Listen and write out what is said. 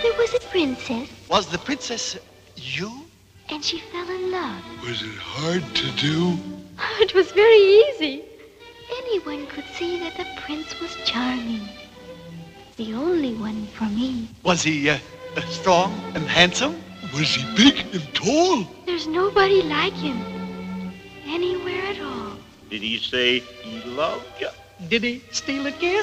there was a princess. Was the princess you? And she fell in love. Was it hard to do? It was very easy. Anyone could see that the prince was charming. The only one for me. Was he strong and handsome? Was he big and tall? There's nobody like him. Anywhere at all. Did he say he loved you? Did he steal a kiss?